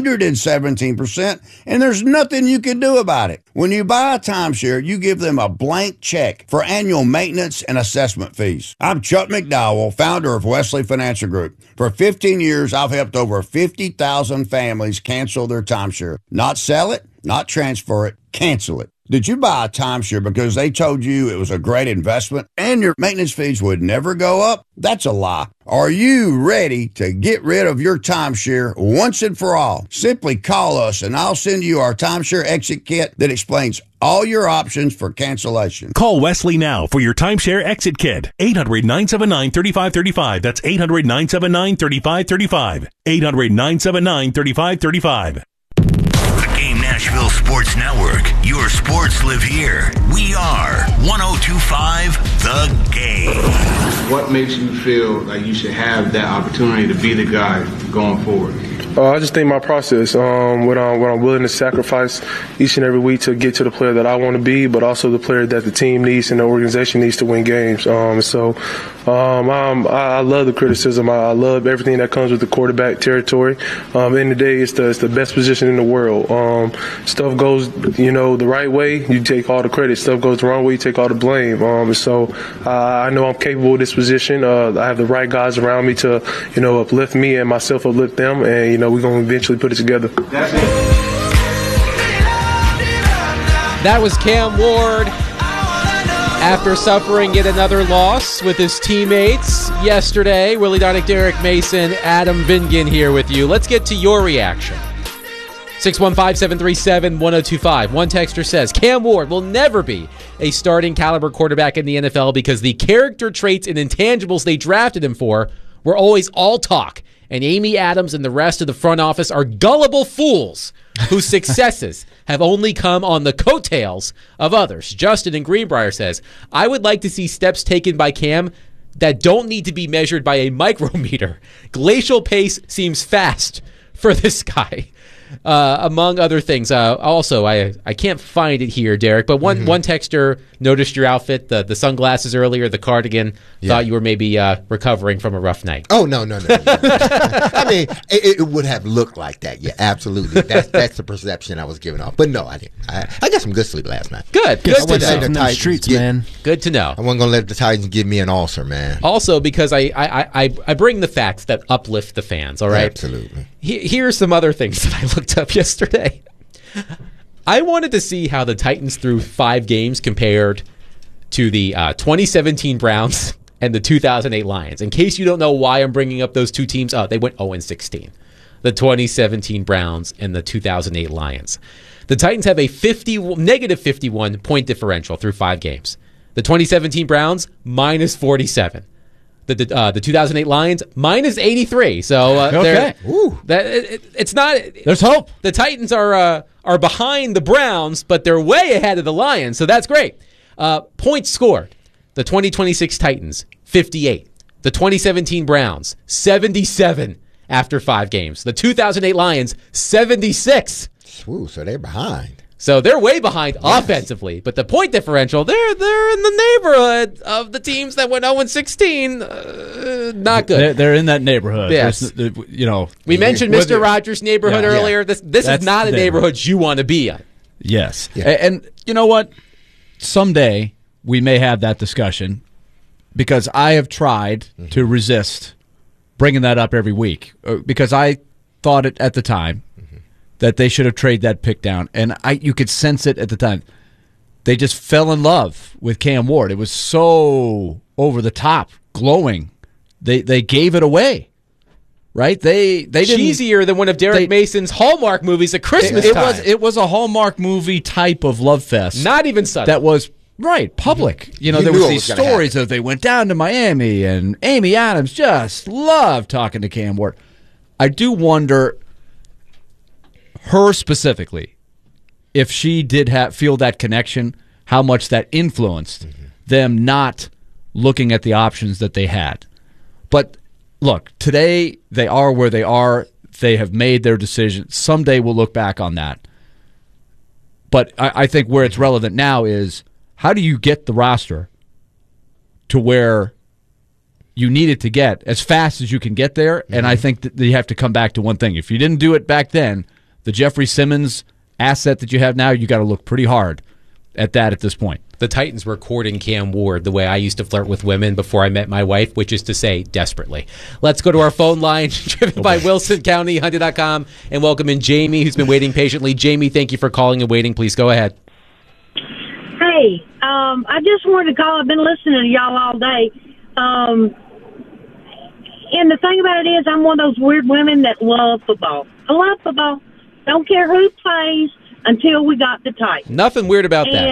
Speaker 24: 117%, and there's nothing you can do about it. When you buy a timeshare, you give them a blank check for annual maintenance and assessment fees. I'm Chuck McDowell, founder of Wesley Financial Group. For 15 years, I've helped over 50,000 families cancel their timeshare. Not sell it, not transfer it, cancel it. Did you buy a timeshare because they told you it was a great investment and your maintenance fees would never go up? That's a lie. Are you ready to get rid of your timeshare once and for all? Simply call us and I'll send you our timeshare exit kit that explains all your options for cancellation.
Speaker 23: Call Wesley now for your timeshare exit kit. 800-979-3535. That's 800-979-3535. 800-979-3535.
Speaker 4: Nashville Sports Network. Your sports live here. We are 102.5 The Game.
Speaker 25: What makes you feel like you should have that opportunity to be the guy going forward?
Speaker 26: I just think my process, what I'm willing to sacrifice each and every week to get to the player that I want to be, but also the player that the team needs and the organization needs to win games. I love the criticism. I love everything that comes with the quarterback territory. At the end of the day, it's the best position in the world. Stuff goes, the right way, you take all the credit. Stuff goes the wrong way, you take all the blame. I know I'm capable of this position. I have the right guys around me to, uplift me and myself uplift them, and we're going to eventually put it together.
Speaker 3: That was Cam Ward after suffering yet another loss with his teammates yesterday. Willie Donick, Derek Mason, Adam Vingan here with you. Let's get to your reaction. 615-737-1025. One texter says, Cam Ward will never be a starting caliber quarterback in the NFL because the character traits and intangibles they drafted him for were always all talk. And Amy Adams and the rest of the front office are gullible fools whose successes have only come on the coattails of others. Justin in Greenbrier says, I would like to see steps taken by Cam that don't need to be measured by a micrometer. Glacial pace seems fast for this guy. Among other things. Also, I can't find it here, Derek, but one texter noticed your outfit, the sunglasses earlier, the cardigan, thought you were maybe recovering from a rough night.
Speaker 1: Oh, no. I mean, it would have looked like that. Yeah, absolutely. That's the perception I was giving off. But no, I didn't. I got some good sleep last night.
Speaker 3: Good to know.
Speaker 2: The streets, man.
Speaker 3: Good to know.
Speaker 1: I wasn't going to let the Titans give me an ulcer, man.
Speaker 3: Also, because I bring the facts that uplift the fans, all right?
Speaker 1: Absolutely.
Speaker 3: Here are some other things that I looked up yesterday. I wanted to see how the Titans through 5 games compared to the 2017 Browns and the 2008 Lions. In case you don't know why I'm bringing up those two teams, they went 0-16. The 2017 Browns and the 2008 Lions. The Titans have a negative 51 point differential through 5 games. The 2017 Browns, minus 47. The 2008 Lions, minus 83. So
Speaker 2: okay.
Speaker 3: It's not.
Speaker 2: There's hope.
Speaker 3: The Titans are behind the Browns, but they're way ahead of the Lions. So that's great. Points scored. The 2026 Titans, 58. The 2017 Browns, 77 after 5 games. The 2008 Lions, 76.
Speaker 1: Ooh, so they're behind.
Speaker 3: So they're way behind offensively, but the point differential, they're in the neighborhood of the teams that went 0-16. Not good.
Speaker 2: They're in that neighborhood.
Speaker 3: Yes. We mentioned Mr. Rogers' neighborhood earlier. This is not a neighborhood you want to be in.
Speaker 2: Yes. Yeah. And you know what? Someday we may have that discussion because I have tried to resist bringing that up every week because I thought it at the time that they should have traded that pick down. And you could sense it at the time. They just fell in love with Cam Ward. It was so over the top, glowing. They gave it away. right? They didn't
Speaker 3: cheesier than one of Derek Mason's Hallmark movies at Christmas time.
Speaker 2: It was a Hallmark movie type of love fest.
Speaker 3: Not even subtle.
Speaker 2: That was public.
Speaker 1: You
Speaker 2: there
Speaker 1: knew
Speaker 2: was
Speaker 1: it
Speaker 2: these
Speaker 1: was gonna
Speaker 2: stories that they went down to Miami, and Amy Adams just loved talking to Cam Ward. I do wonder, her specifically, if she did feel that connection, how much that influenced them not looking at the options that they had. But look, today they are where they are. They have made their decision. Someday we'll look back on that. But I think where it's relevant now is, how do you get the roster to where you need it to get as fast as you can get there? And I think that you have to come back to one thing. If you didn't do it back then, the Jeffrey Simmons asset that you have now, you got to look pretty hard at that at this point.
Speaker 3: The Titans were courting Cam Ward the way I used to flirt with women before I met my wife, which is to say, desperately. Let's go to our phone line, driven by Wilson County, Hyundai.com, and welcome in Jamie, who's been waiting patiently. Jamie, thank you for calling and waiting. Please go ahead.
Speaker 6: Hey, I just wanted to call. I've been listening to y'all all day. And the thing about it is, I'm one of those weird women that love football. I love football. Don't care who plays until we got the Titans.
Speaker 3: Nothing weird about that.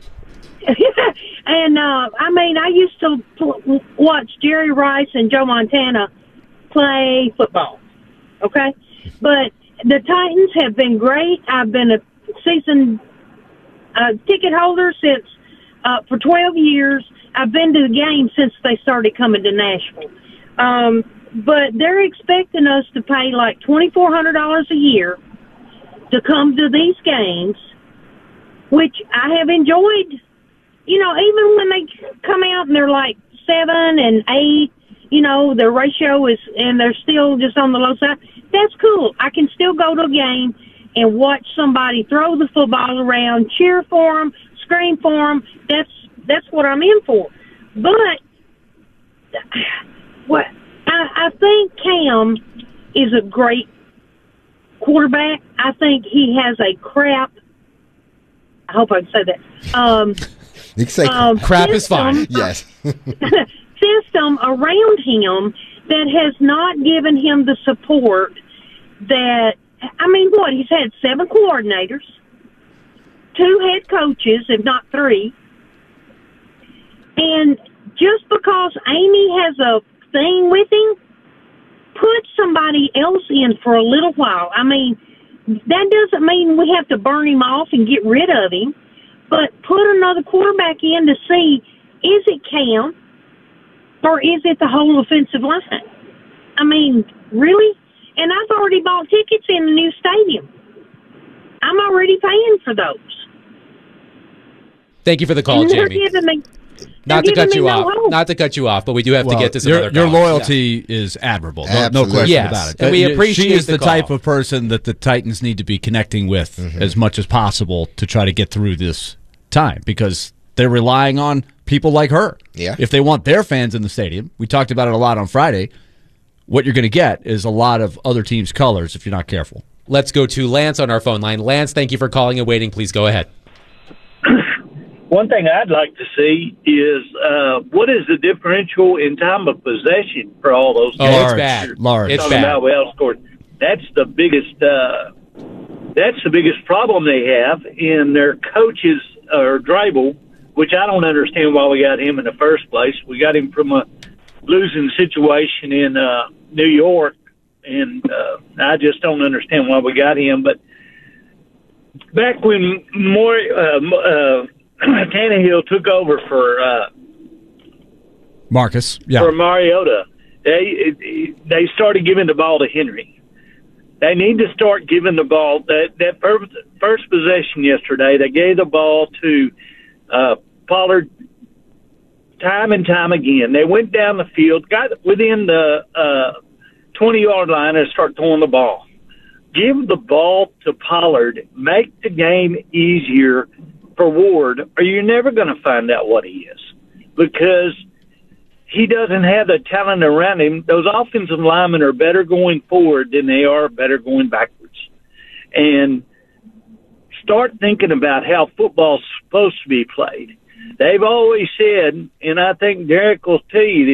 Speaker 6: And I used to watch Jerry Rice and Joe Montana play football. Okay? But the Titans have been great. I've been a season ticket holder since for 12 years. I've been to the game since they started coming to Nashville. But they're expecting us to pay like $2,400 a year to come to these games, which I have enjoyed. Even when they come out and they're like 7 and 8, their ratio is, and they're still just on the low side. That's cool. I can still go to a game and watch somebody throw the football around, cheer for them, scream for them. That's what I'm in for. But what I think Cam is a great quarterback. I think he has a crap. I hope I can say that.
Speaker 1: You can say
Speaker 3: crap is fine.
Speaker 1: Yes.
Speaker 6: System around him that has not given him the support that. He's had 7 coordinators, 2 head coaches, if not 3. And just because Amy has a thing with him, put somebody else in for a little while. That doesn't mean we have to burn him off and get rid of him, but put another quarterback in to see, is it Cam or is it the whole offensive line? Really? And I've already bought tickets in the new stadium. I'm already paying for those.
Speaker 3: Thank you for the call, Jamie. Not to cut you off, but we do have to get to some other calls.
Speaker 2: Your loyalty is admirable. No question about it.
Speaker 3: And we appreciate
Speaker 2: She is the
Speaker 3: call.
Speaker 2: type of person that the Titans need to be connecting with as much as possible to try to get through this time, because they're relying on people like her.
Speaker 1: Yeah.
Speaker 2: If they want their fans in the stadium, we talked about it a lot on Friday, what you're going to get is a lot of other teams' colors if you're not careful.
Speaker 3: Let's go to Lance on our phone line. Lance, thank you for calling and waiting. Please go ahead.
Speaker 7: One thing I'd like to see is what is the differential in time of possession for all those games?
Speaker 3: It's bad.
Speaker 2: Large.
Speaker 3: It's
Speaker 7: Talking
Speaker 3: bad.
Speaker 7: about we outscored. That's the biggest problem they have, and their coaches are Drabel, which I don't understand why we got him in the first place. We got him from a losing situation in New York, and I just don't understand why we got him. But back when Tannehill took over for
Speaker 2: Marcus,
Speaker 7: for Mariota, they started giving the ball to Henry. They need to start giving the ball. That first possession yesterday, they gave the ball to Pollard time and time again. They went down the field, got within the 20-yard line, and start throwing the ball. Give the ball to Pollard. Make the game easier for Ward, or you're never going to find out what he is, because he doesn't have the talent around him. Those offensive linemen are better going forward than they are better going backwards. And start thinking about how football's supposed to be played. They've always said, and I think Derek will tell you this,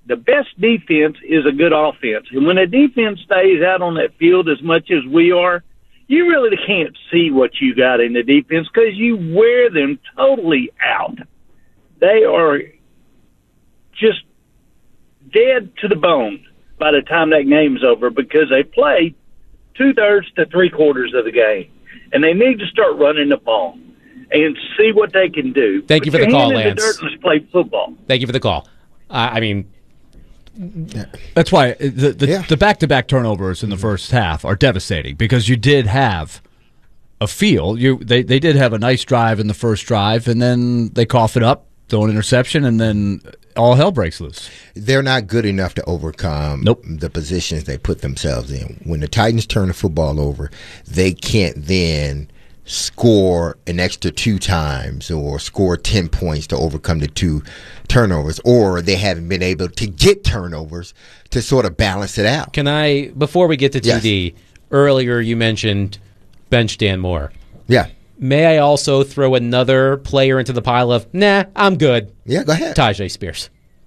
Speaker 7: the best defense is a good offense. And when a defense stays out on that field as much as we are, you really can't see what you got in the defense because you wear them totally out. They are just dead to the bone by the time that game's over because they play 2/3 to 3/4 of the game. And they need to start running the ball and see what they can do.
Speaker 3: Thank you for the call, Lance.
Speaker 7: In the dirt and let's play football.
Speaker 3: Thank you for the call. I mean,
Speaker 2: that's why the back-to-back turnovers in the first half are devastating because you did have a feel. They did have a nice drive in the first drive, and then they cough it up, throw an interception, and then all hell breaks loose.
Speaker 1: They're not good enough to overcome the positions they put themselves in. When the Titans turn the football over, they can't then score an extra 2 times or score 10 points to overcome the 2 turnovers, or they haven't been able to get turnovers to sort of balance it out.
Speaker 3: Can I, before we get to TD, earlier you mentioned bench Dan Moore.
Speaker 1: Yeah.
Speaker 3: May I also throw another player into the pile of, nah, I'm good.
Speaker 1: Yeah, go ahead.
Speaker 3: Tajay Spears.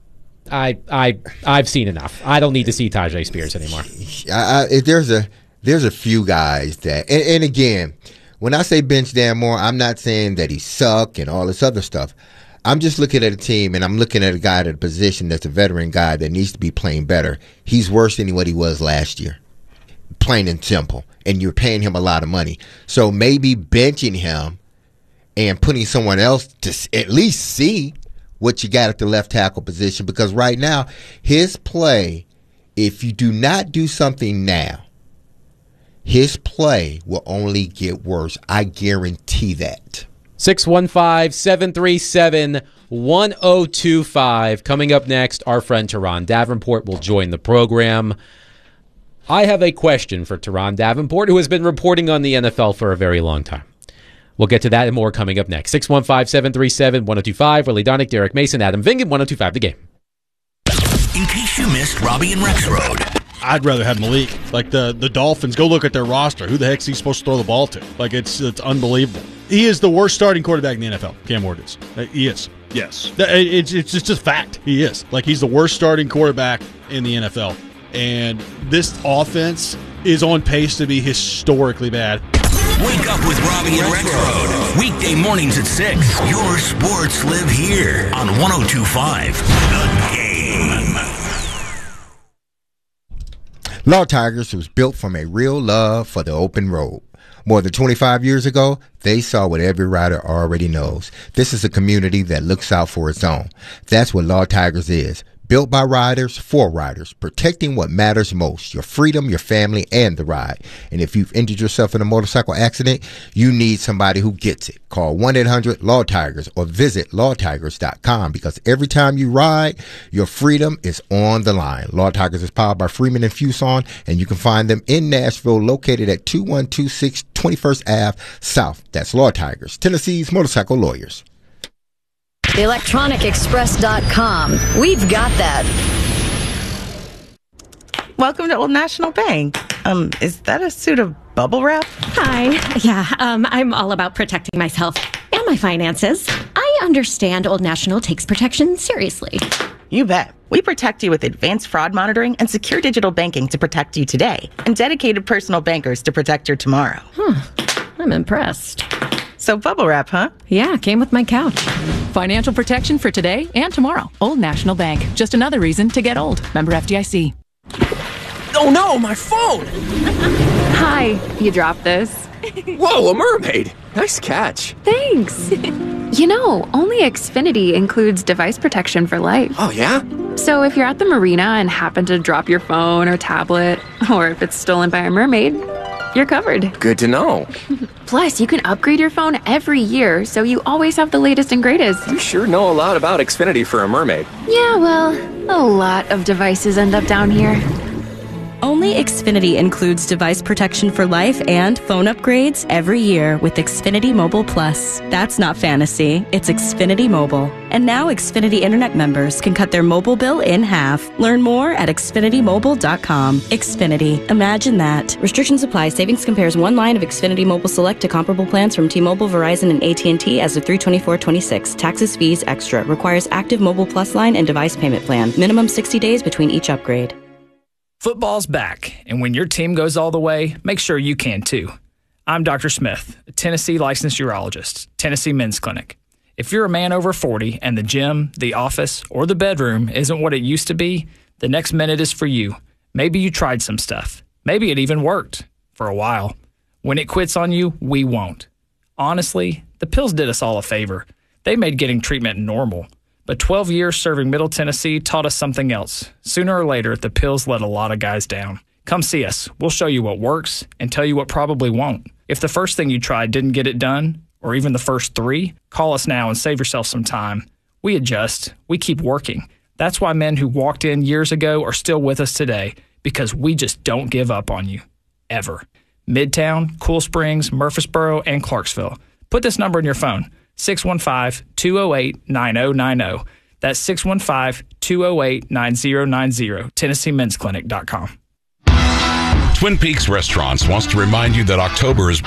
Speaker 3: I've seen enough. I don't need to see Tajay Spears anymore.
Speaker 1: There's a few guys that, and again, when I say bench Dan Moore, I'm not saying that he suck and all this other stuff. I'm just looking at a team, and I'm looking at a guy at a position that's a veteran guy that needs to be playing better. He's worse than what he was last year, plain and simple, and you're paying him a lot of money. So maybe benching him and putting someone else to at least see what you got at the left tackle position, because right now, his play, if you do not do something now, his play will only get worse. I guarantee that.
Speaker 3: 615-737-1025. Coming up next, our friend Teron Davenport will join the program. I have a question for Teron Davenport, who has been reporting on the NFL for a very long time. We'll get to that and more coming up next. 615-737-1025. Willie Donick, Derek Mason, Adam Vingan, 102.5 The Game.
Speaker 4: In case you missed Robbie and Rex Road.
Speaker 8: I'd rather have Malik. Like the Dolphins, go look at their roster. Who the heck's he supposed to throw the ball to? Like, it's unbelievable. He is the worst starting quarterback in the NFL, Cam Ward is. He is. Yes. It's just a fact. He is. Like, he's the worst starting quarterback in the NFL. And this offense is on pace to be historically bad.
Speaker 4: Wake up with Robbie and Rex Road. Weekday mornings at 6. Your sports live here on 102.5 The Game.
Speaker 1: Law Tigers was built from a real love for the open road. More than 25 years ago, they saw what every rider already knows. This is a community that looks out for its own. That's what Law Tigers is. Built by riders, for riders, protecting what matters most, your freedom, your family, and the ride. And if you've injured yourself in a motorcycle accident, you need somebody who gets it. Call 1-800-LAW-TIGERS or visit lawtigers.com, because every time you ride, your freedom is on the line. Law Tigers is powered by Freeman and Fuson, and you can find them in Nashville, located at 2126 21st Ave South. That's Law Tigers, Tennessee's motorcycle lawyers.
Speaker 9: ElectronicExpress.com. We've got that.
Speaker 10: Welcome to Old National Bank. Is that a suit of bubble wrap?
Speaker 11: Hi. Yeah, I'm all about protecting myself and my finances. I understand Old National takes protection seriously.
Speaker 10: You bet. We protect you with advanced fraud monitoring and secure digital banking to protect you today, and dedicated personal bankers to protect your tomorrow.
Speaker 11: I'm impressed.
Speaker 10: So bubble wrap, huh?
Speaker 11: Yeah, came with my couch.
Speaker 12: Financial protection for today and tomorrow. Old National Bank. Just another reason to get old. Member FDIC.
Speaker 13: Oh no, my phone!
Speaker 27: Hi, you dropped this.
Speaker 13: Whoa, a mermaid! Nice catch.
Speaker 27: Thanks. You know, only Xfinity includes device protection for life.
Speaker 13: Oh yeah?
Speaker 27: So if you're at the marina and happen to drop your phone or tablet, or if it's stolen by a mermaid, you're covered.
Speaker 13: Good to know.
Speaker 27: Plus, you can upgrade your phone every year, so you always have the latest and greatest.
Speaker 13: You sure know a lot about Xfinity for a mermaid.
Speaker 27: Yeah, well, a lot of devices end up down here.
Speaker 14: Only Xfinity includes device protection for life and phone upgrades every year with Xfinity Mobile Plus. That's not fantasy, it's Xfinity Mobile. And now Xfinity Internet members can cut their mobile bill in half. Learn more at xfinitymobile.com. Xfinity. Imagine that. Restrictions apply. Savings compares one line of Xfinity Mobile Select to comparable plans from T-Mobile, Verizon, and AT&T as of 3/24/26. Taxes, fees, extra. Requires active Mobile Plus line and device payment plan. Minimum 60 days between each upgrade.
Speaker 15: Football's back, and when your team goes all the way, make sure you can too. I'm Dr. Smith, a Tennessee licensed urologist, Tennessee Men's Clinic. If you're a man over 40 and the gym, the office, or the bedroom isn't what it used to be, the next minute is for you. Maybe you tried some stuff. Maybe it even worked for a while. When it quits on you, we won't. Honestly, the pills did us all a favor. They made getting treatment normal. But 12 years serving Middle Tennessee taught us something else. Sooner or later, the pills let a lot of guys down. Come see us. We'll show you what works and tell you what probably won't. If the first thing you tried didn't get it done, or even the first 3, call us now and save yourself some time. We adjust. We keep working. That's why men who walked in years ago are still with us today, because we just don't give up on you. Ever. Midtown, Cool Springs, Murfreesboro, and Clarksville. Put this number in your phone. 615-208-9090. That's 615-208-9090. TennesseeMen'sClinic.com.
Speaker 16: Twin Peaks Restaurants wants to remind you that October is